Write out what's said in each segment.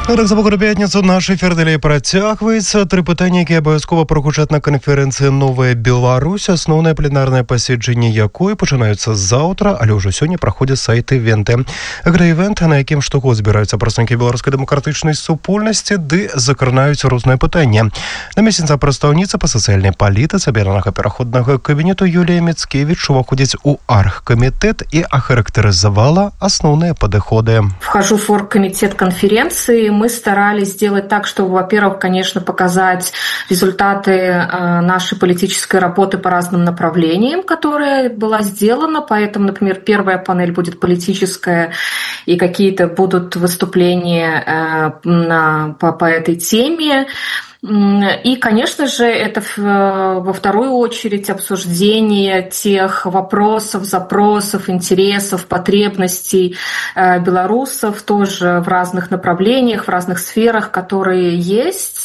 Так, за погоду пятницу наш эфир далее працягваецца. Тры пытанні, якія абавязкова прагучаць на канферэнцыі «Новая Беларусь», асноўнае пленарнае паседжанне якой пачынаюцца заўтра, але ўжо сёння праходзяць сайт івенты. Аграівент, на якім штогод збіраюцца прадстаўнікі беларускай дэмакратычнай супольнасці, ды закранаюць розныя пытанні. Намесніца прадстаўніца па сацыяльнай палітыцы аб'яднанага пераходнага кабінету Юлія Міцкевіч уваходзіць у аргкамітэт і ахарактарызавала асноўныя падыходы. Вхожу в оргкомитет конференции. Мы старались сделать так, чтобы, во-первых, конечно, показать результаты нашей политической работы по разным направлениям, которая была сделана. Поэтому, например, первая панель будет политическая, и какие-то будут выступления по этой теме. И, конечно же, это во вторую очередь обсуждение тех вопросов, запросов, интересов, потребностей белорусов тоже в разных направлениях, в разных сферах, которые есть.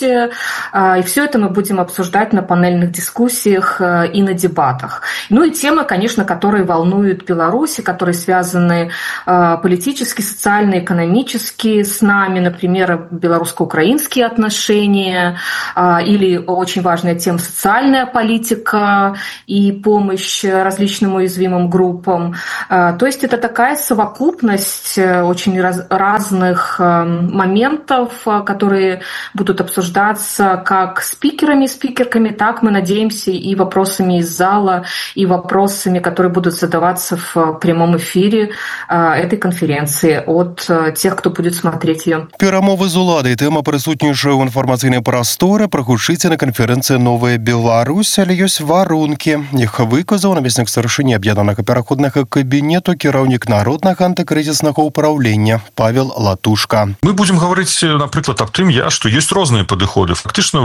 И все это мы будем обсуждать на панельных дискуссиях и на дебатах. Ну и темы, конечно, которые волнуют Беларусь, которые связаны политически, социально, экономически с нами, например, белорусско-украинские отношения, или очень важная тема социальная политика и помощь различным уязвимым группам. То есть это такая совокупность очень разных моментов, которые будут обсуждаться как спикерами и спикерками, так, мы надеемся, и вопросами из зала, и вопросами, которые будут задаваться в прямом эфире этой конференции от тех, кто будет смотреть ее. Перамовы з уладай, тэма прысутнічае ў інфармацыйнай прасторы, прагучыце на канферэнцыі «Новая Беларусь», але ёсць варункі. Іх выказаў намеснік старшыні аб'яднанага пераходнага кабінету, кіраўнік народнага антыкрызіснага ўпраўлення Павел Латушка. Мы будем говорить, напрыклад, аб тым, што ёсць розныя падыходы. Фактычна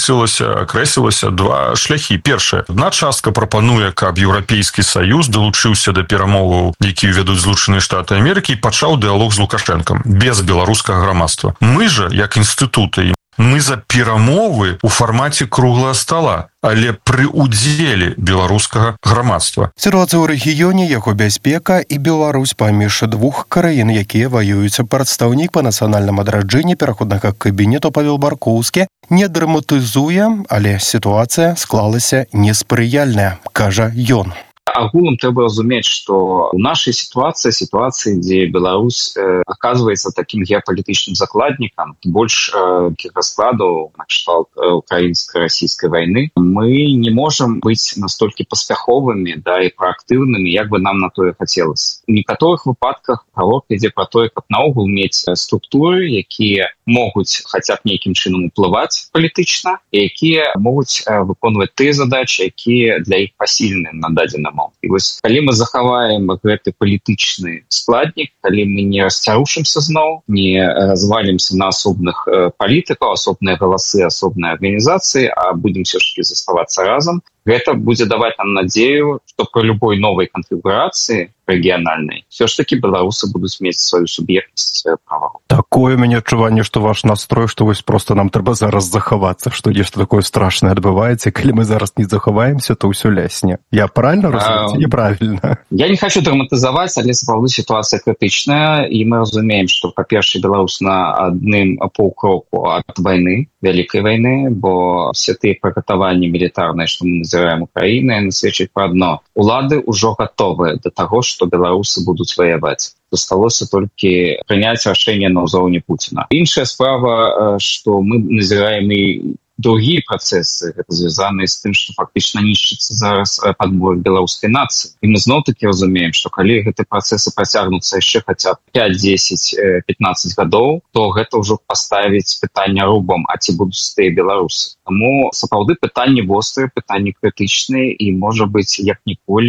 акрэслілася два шляхі. Першае, адна частка прапануе, каб Еўрапейскі Саюз далучыўся да перамоваў, якія вядуць Злучаныя Штаты Амерыкі, і пачаў дыялог з Лукашэнкам без беларускага грамадства. Мы же, як інстытуты, мы за перамовы ў фармаце круглага стала, але пры удзеле беларускага грамадства. Сітуацыя ў рэгіёне, яго бяспека і Беларусь паміж двух краін, якія ваююць. Прадстаўнік па нацыянальным адраджэнні пераходнага кабінету Павел Баркоўскі не драматызуе, але сітуацыя склалася неспрыяльная, кажа ён. Агулам трэба разумець, што ў нашай сітуацыі, дзе Беларусь аказваецца такім геапалітычным закладнікам, больш такіх раскладаў на кшталт украінска-расійскай вайны, мы не можам быць настолькі паспяховымі, і праактыўнымі, як бы нам на тое хацелася. У некаторых выпадках гаворка ідзе пра тое, каб наогул мець структуры, якія могуць хаця б нейкім чынам уплываць палітычна, і якія могуць выконваць тыя задачы, якія для іх пасільныя на дадзены момант. І вось, калі мы захаваем гэты палітычны складнік, калі мы не расцярушымся зноў, не развалімся на асобных палітыкаў, асобныя галасы, асобныя арганізацыі, а будзем все ж таки заставацца разам, гэта будзе даваць нам надзею, што пры любой новай канфігурацыі рэгіянальнай все ж таки беларусы будуць мець сваю суб'ектнасць прававу. Такое у мяне адчуванне, што ваш настрой, што вось просто нам трэба зараз захавацца, што нешта такое страшнае адбываецца, калі мы зараз не захаваемся, то ўсё лясне. Я правильно разумею? Неправильно. Я не хочу драматызаваць, але сапраўды сітуацыя крытычная, і мы разумеем, што, па-першае, Беларусь на адным паўкроку ад вайны, вялікай вайны, бо все тыя прыгатаванні мілітарныя, што мы назіраем Украінай, сведчаць пра адно. Улады ўжо гатовыя да таго, што беларусы будуць ваяваць. Засталося толькі прыняць рашэнне на ўзроўні Пуціна. Іншая справа, што мы назіраем і другие працэсы, гэта звязаныя з тым, што фактычна нішчыцца зараз падбор беларускай нацыі. І мы зноў-такі разумеем, што калі гэты працэсы працягнуцца яшчэ хаця б 5, 10, 15 гадоў, то гэта ўжо паставіць пытанне рубам, а ці будуць тыя беларусы. Таму сапраўды пытанні вострыя, пытанні крытычныя, і, можа быць, як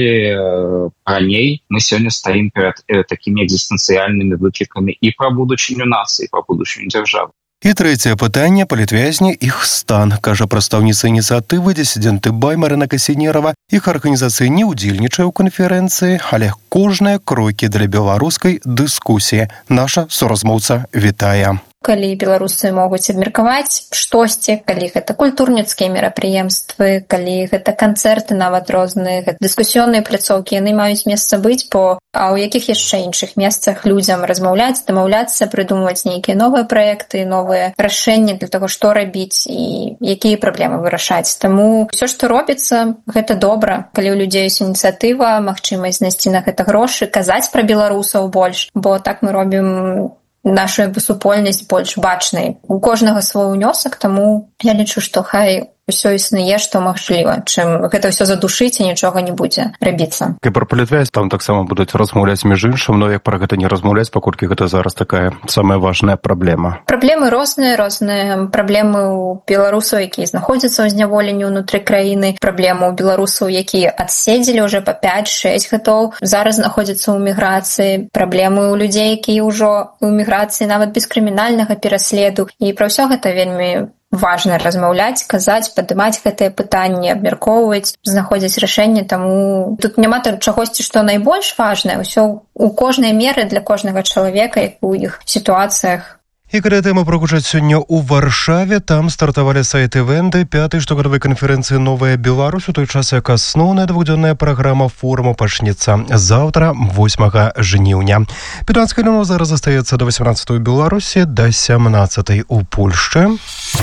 ніколі раней мы сёння стаім перад такімі экзістэнцыяльнымі выклікамі і пра будучыню нацыі, і пра будучыню дзяржавы. І трэцяе пытанне – палітвязні, іх стан, кажа прадстаўніца ініцыятывы дысідэнты Бай Марына Касінерава. Іх арганізацыя не ўдзельнічае ў канферэнцыі, але кожныя крокі для беларускай дыскусіі наша суразмоўца вітае. калі беларусы могуць абмеркаваць штосьці, калі гэта культурніцкія мерапрыемствы, калі гэта канцэрты нават розныя, дыскусіённыя пляцоўкі, яны маюць месца быць, бо а ў якіх яшчэ іншых месцах людзям размаўляць, дамаўляцца, прыдумваць нейкія новыя праекты, новыя рашэнні для таго, што рабіць і якія праблемы вырашаць. Таму ўсё, што робіцца, гэта добра, калі ў людзей ёсць ініцыятыва, магчымасць знайсці на гэта грошы, казаць пра беларусаў больш, бо так мы робім нашу супольнасць больш бачнай. У кожнага свой унёсак, таму я лічу, што хай усё існуе, што магчыма, чым гэта ўсё задушыць і нічога не будзе рабіцца. І пра палітвязь там таксама будуць размаўляць між іншым, но як пра гэта не размаўляць, паколькі гэта зараз такая самая важная праблема. Праблемы розныя праблемы ў беларусаў, якія знаходзяцца ў зняволенні ўнутры краіны, праблемы ў беларусаў, якія адседзелі ўжо па 5-6 гадоў, зараз знаходзяцца ў міграцыі, праблемы ў людзей, якія ўжо ў міграцыі нават без крымінальнага пераследу. І пра ўсё гэта вельмі важна размаўляць, казаць, падымаць гэтыя пытанні, абмяркоўваць, знаходзіць рашэнне, таму тут няма чагосьці, што найбольш важнае, ўсё у кожнай меры для кожнага чалавека, як у іх сітуацыях. І калі тэму прагучаць сёння ў Варшаве, там стартавалі сайт-івенты 5-й штогадовай канферэнцыі «Новая Беларусь», у той час, як асноўная двухдзённая праграма форуму пачнецца заўтра, 8 жніўня. 15 хвілінаў зараз застаецца да 18-й у Беларусі, да 17-й у Польшчы.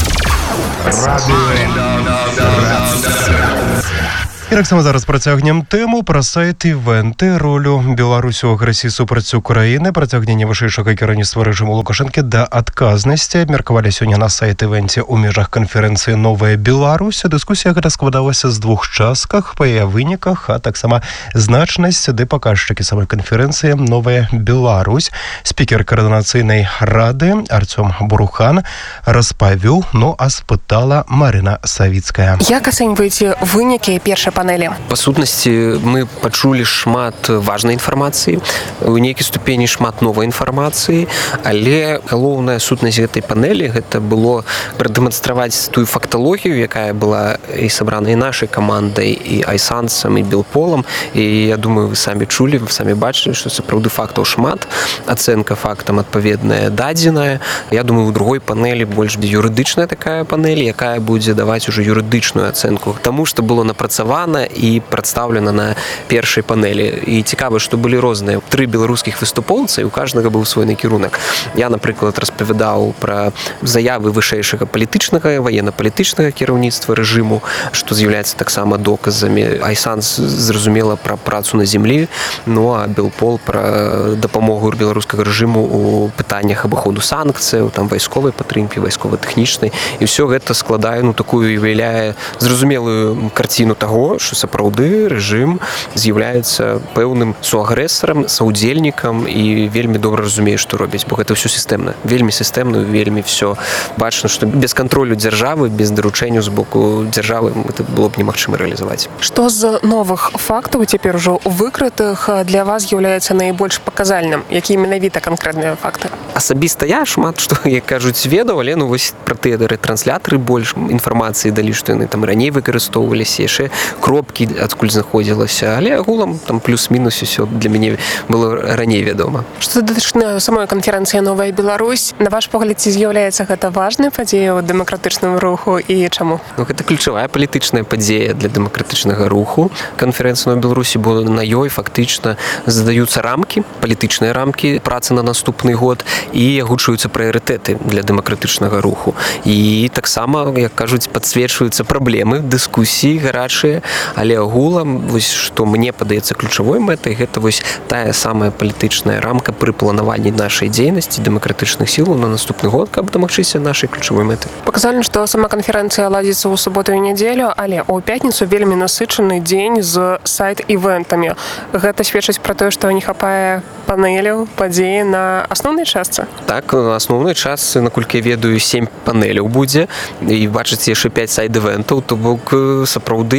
І таксама зараз працягнем тэму пра сайт-івенты, ролю Беларусі ў агрэсіі супраць Украіны, працягненне вышэйшага кіраўніцтва рэжыму Лукашэнкі да адказнасці. Абмеркавалі сёння на сайт-івенце ў межах канферэнцыі «Новая Беларусь». Дыскусія гэта складалася з двух частках, па яе выніках, а таксама значнасць ды паказчыкі самой канферэнцыі «Новая Беларусь». Спікер каардынацыйнай рады Артём Бурухан распавёў, а спытала Марына Савіцкая. Як ацэньваеце вынікі першай панелі? Па сутнасці, мы пачулі шмат важнай інфармацыі, у нейкай ступені шмат новай інфармацыі, але галоўная сутнасць гэтай панелі гэта было прадэманстраваць тую факталогію, якая была і сабрана і нашай камандай, і Айсансам, і Белполам, і я думаю, вы самі чулі, вы самі бачылі, што сапраўды фактаў шмат, ацэнка фактам адпаведная дадзеная. Я думаю, у другой панелі больш юрыдычная такая панель, якая будзе даваць ужо юрыдычную ацэнку таму, што было напрацавана і прадстаўлена на першай панелі. І цікава, што былі розныя 3 беларускіх выступоўцы, і у кожнага быў свой накірунак. Я, напрыклад, распавядаў пра заявы вышэйшага палітычнага, ваенна-палітычнага кіраўніцтва рэжыму, што з'яўляецца таксама доказамі. Айсанс, зразумела, пра працу на зямлі, а Белпол пра дапамогу беларускага рэжыму у пытаннях абыходу санкцыяў, там вайсковай падтрымкі, вайскова-тэхнічнай. І ўсё гэта складае, такую уяўляе зразумелую карціну таго, што сапраўды рэжым з'яўляецца пэўным суагрэсарам, саўдзельнікам і вельмі добра разумее, што робіць, бо гэта ўсё сістэмна. Вельмі сістэмна, вельмі ўсё бачна, што без кантролю дзяржавы, без даручэнняў з боку дзяржавы гэта было б немагчыма рэалізаваць. Што з новых фактаў цяпер ужо выкрытых для вас з'яўляецца найбольш паказальным? Якія менавіта канкрэтныя факты? Асабіста я шмат што, як кажуць, ведаў, але вось пра тыя рэтрансляторы больш інфармацыі далі, што яны там раней выкарыстоўваліся, яшчэ кропкі адкуль знаходзілася, але агулам там плюс-мінус усё для мяне было раней вядома. Што датычна самой канферэнцыі «Новая Беларусь», на ваш погляд, ці з'яўляецца гэта важнай падзеяй у дэмакратычным руху і чаму? Гэта ключавая палітычная падзея для дэмакратычнага руху. Канферэнцыя «Новая Беларусь», бо на ёй фактычна задаюцца рамкі, палітычныя рамкі працы на наступны год і агучваюцца прыярытэты для дэмакратычнага руху. І таксама, як кажуць, падсвечваюцца праблемы, дыскусіі гарачыя, але агулам, вось што мне падаецца ключавой мэтай, гэта вось тая самая палітычная рамка пры планаванні нашай дзейнасці дэмакратычных сілаў на наступны год, каб дамагчыся нашай ключавой мэты. Паказальна, што сама канферэнцыя ладзіцца ў суботу і нядзелю, але ў пятніцу вельмі насычаны дзень з сайт-івентамі. Гэта сведчыць пра тое, што не хапае панеляў, падзеі на асноўнай частцы? Так, на асноўнай частцы, наколькі я ведаю, 7 панеляў будзе, і бачыце яшчэ 5 сайт-івентаў, то бок сапраўды ёсць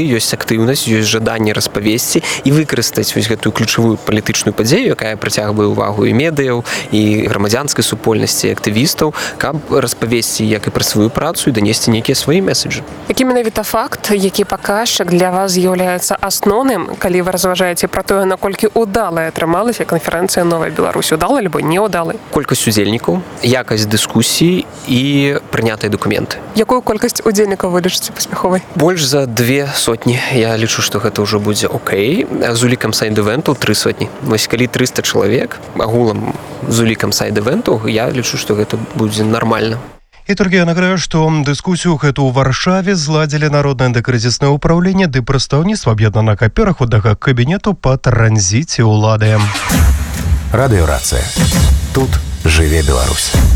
актыўнасць, ёсць жаданне распавесці і выкарыстаць вось гэтую ключавую палітычную падзею, якая прыцягвае ўвагу і медыяў, і грамадзянскай супольнасці, і актывістаў, каб распавесці як і пра сваю працу і данесці нейкія свае месаджы. Які менавіта факт, які паказчык для вас з'яўляецца асноўным, калі вы разважаеце пра тое, наколькі удалая атрымалася канферэнцыя «Новая Беларусь», удала альбо не удалы? Колькасць удзельнікаў, якасць дыскусій і прынятыя дакументы. Якую колькасць удзельнікаў вы лічыце паспяховай? Больш за 200. Я лічу, што гэта ўжо будзе окей. З улікам сайд-івентаў 300. Вось калі 300 чалавек, агулам з улікам сайд-івентаў, я лічу, што гэта будзе нармальна. І толькі я нагадаю, што дыскусію гэту ў Варшаве зладзілі Народнае антыкрызіснае ўпраўленне ды прадстаўніцтва аб'яднанага пераходнага кабінету па транзіце ўлады. Радыёрацыя. Тут жыве Беларусь.